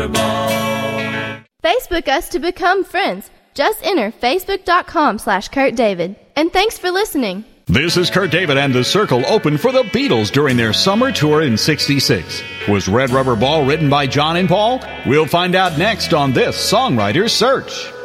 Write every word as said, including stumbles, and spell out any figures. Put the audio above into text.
Rubber Ball. Facebook us to become friends. Just enter facebook.com slash Kurt David. And thanks for listening. This is Kurt David, and the Circle opened for the Beatles during their summer tour in sixty-six. Was Red Rubber Ball written by John and Paul? We'll find out next on this Songwriter's Search.